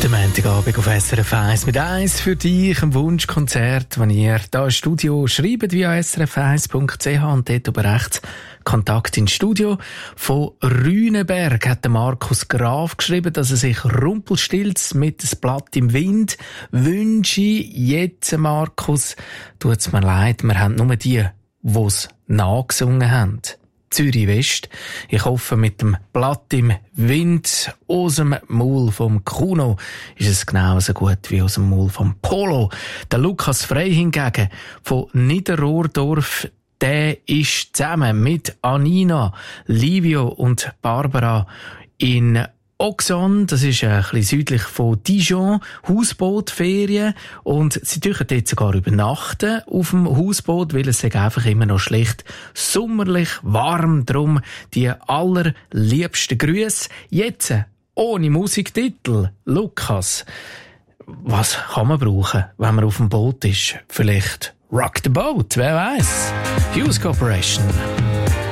Der Montagabend auf SRF 1 mit 1 für dich, ein Wunschkonzert, wenn ihr da im Studio schreibt via srf1.ch und dort oben rechts Kontakt ins Studio. Von Rüneberg hat der Markus Graf geschrieben, dass er sich rumpelstilz mit das Blatt im Wind wünsche. Jetzt, Markus, tut's mir leid, wir haben nur die, die's nachgesungen haben. Zürich West. Ich hoffe, mit dem Blatt im Wind aus dem Maul vom Kuno ist es genauso gut wie aus dem Maul vom Polo. Der Lukas Frey hingegen von Niederrohrdorf, der ist zusammen mit Anina, Livio und Barbara in Auxonne, das ist ein bisschen südlich von Dijon, Hausbootferien, und sie dürfen dort sogar übernachten auf dem Hausboot, weil es sich einfach immer noch schlecht sommerlich warm. Drum die allerliebsten Grüße. Jetzt ohne Musiktitel. Lukas, was kann man brauchen, wenn man auf dem Boot ist? Vielleicht Rock the Boat, wer weiß? Hughes Corporation.